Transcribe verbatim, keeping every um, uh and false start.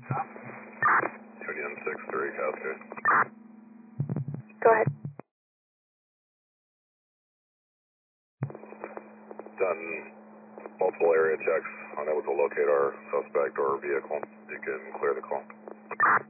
Union six three, Cascade. Go ahead. Done multiple area checks, unable to locate our suspect or vehicle. You can clear the call.